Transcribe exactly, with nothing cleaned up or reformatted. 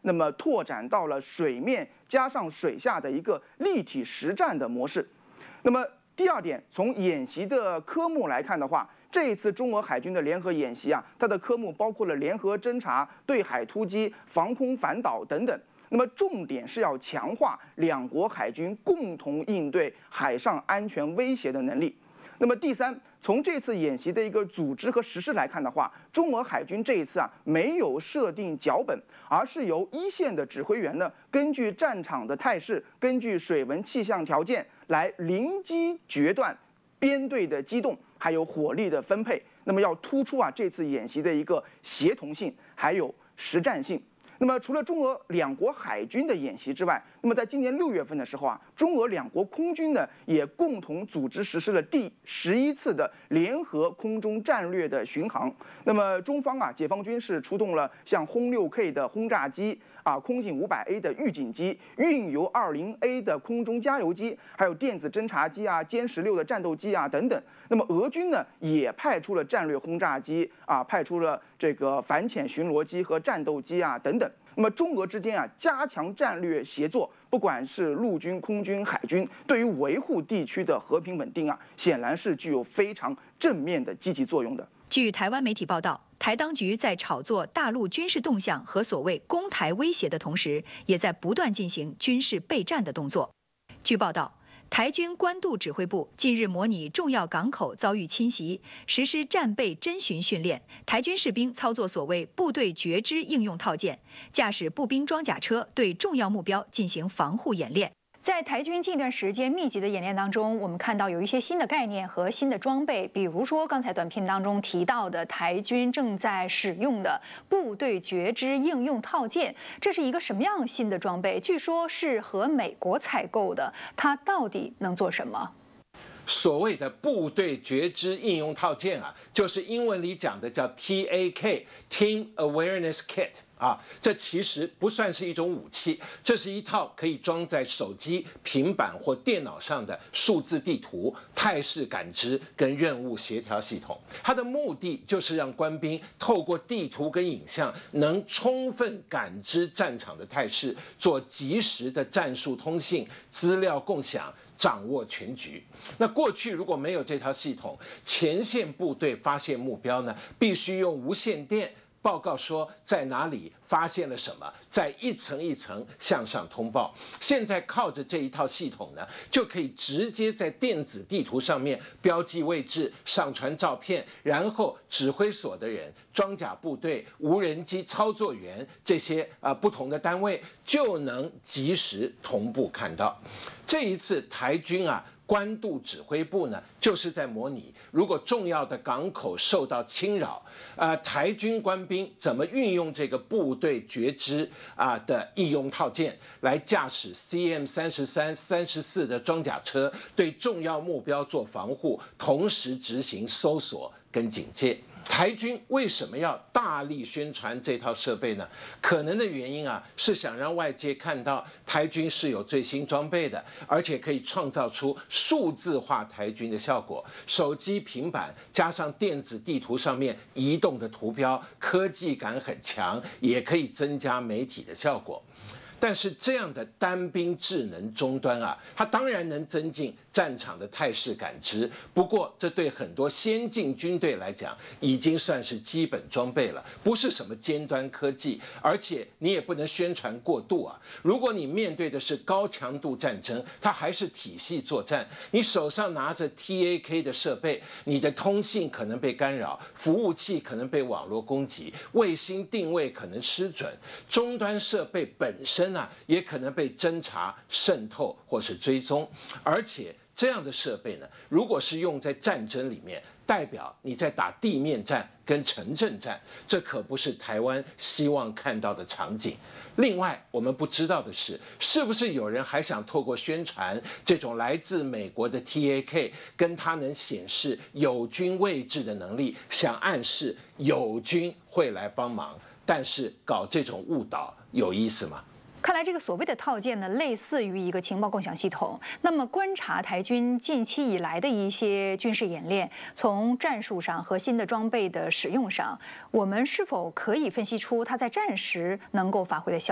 那么拓展到了水面加上水下的一个立体实战的模式。那么第二点，从演习的科目来看的话，这一次中俄海军的联合演习啊，它的科目包括了联合侦察、对海突击、防空反导等等。那么重点是要强化两国海军共同应对海上安全威胁的能力。那么第三，从这次演习的一个组织和实施来看的话，中俄海军这一次啊没有设定脚本，而是由一线的指挥员呢，根据战场的态势，根据水文气象条件来临机决断编队的机动，还有火力的分配。那么要突出啊这次演习的一个协同性，还有实战性。那么，除了中俄两国海军的演习之外，那么在今年六月份的时候啊，中俄两国空军呢也共同组织实施了第十一次的联合空中战略的巡航。那么，中方啊，解放军是出动了像轰六 K 的轰炸机啊，空警五百 A 的预警机，运油二零 A 的空中加油机，还有电子侦察机啊、歼十六的战斗机啊等等。那么，俄军呢也派出了战略轰炸机啊，派出了这个反潜巡逻机和战斗机啊等等。那么中俄之间啊，加强战略协作，不管是陆军、空军、海军，对于维护地区的和平稳定啊，显然是具有非常正面的积极作用的。 据台湾媒体报道，台当局在炒作大陆军事动向和所谓攻台威胁的同时，也在不断进行军事备战的动作。据报道，台军关渡指挥部近日模拟重要港口遭遇侵袭，实施战备侦巡训练。台军士兵操作所谓部队觉知应用套件，驾驶步兵装甲车对重要目标进行防护演练。在台军近段时间密集的演练当中，我们看到有一些新的概念和新的装备，比如说刚才短片当中提到的台军正在使用的部队觉知应用套件，这是一个什么样新的装备？据说是和美国采购的，它到底能做什么？ 所谓的部队觉知应用套件啊，就是英文里讲的叫 T A K（Team Awareness Kit）。啊，这其实不算是一种武器，这是一套可以装在手机、平板或电脑上的数字地图、态势感知跟任务协调系统。它的目的就是让官兵透过地图跟影像，能充分感知战场的态势，做及时的战术通信、资料共享，掌握全局。那过去如果没有这套系统，前线部队发现目标呢，必须用无线电报告说在哪里发现了什么，再一层一层向上通报。现在靠着这一套系统呢，就可以直接在电子地图上面标记位置、上传照片，然后指挥所的人、装甲部队、无人机操作员这些啊、呃、不同的单位就能及时同步看到。这一次台军啊。关渡指挥部呢，就是在模拟如果重要的港口受到侵扰，呃，台军官兵怎么运用这个部队觉知啊、呃、的应用套件，来驾驶 C M 三十三、三十四的装甲车，对重要目标做防护，同时执行搜索跟警戒。台军为什么要大力宣传这套设备呢？可能的原因啊，是想让外界看到台军是有最新装备的，而且可以创造出数字化台军的效果。手机、平板加上电子地图上面移动的图标，科技感很强，也可以增加媒体的效果。但是这样的单兵智能终端啊，它当然能增进战场的态势感知，不过这对很多先进军队来讲，已经算是基本装备了，不是什么尖端科技，而且你也不能宣传过度啊。如果你面对的是高强度战争，它还是体系作战，你手上拿着 T A K 的设备，你的通信可能被干扰，服务器可能被网络攻击，卫星定位可能失准，终端设备本身啊，也可能被侦查、渗透或是追踪，而且这样的设备呢，如果是用在战争里面，代表你在打地面战跟城镇战，这可不是台湾希望看到的场景。另外，我们不知道的是，是不是有人还想透过宣传这种来自美国的 T A K 跟它能显示友军位置的能力，想暗示友军会来帮忙？但是搞这种误导有意思吗？ 看来这个所谓的套件呢，类似于一个情报共享系统。那么，观察台军近期以来的一些军事演练，从战术上和新的装备的使用上，我们是否可以分析出它在战时能够发挥的效果？